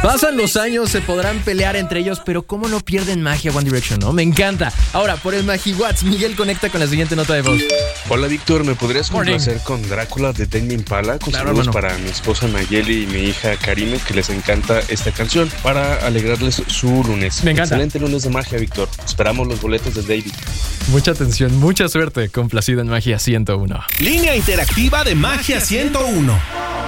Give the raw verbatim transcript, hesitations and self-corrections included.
Pasan los años, se podrán pelear entre ellos, pero ¿cómo no pierden magia One Direction, no? Me encanta. Ahora, por el MagiWatts, Miguel conecta con la siguiente nota de voz. Hola, Víctor, ¿me podrías Morning. complacer con Drácula de Tame Impala? Con Claro, saludos hermano. para mi esposa Nayeli y mi hija Karime, que les encanta esta canción, para alegrarles su lunes. Me encanta. Excelente lunes de magia, Víctor. Esperamos los boletos de David. Mucha atención, mucha suerte. Complacido en Magia ciento uno. Línea interactiva de Magia ciento uno.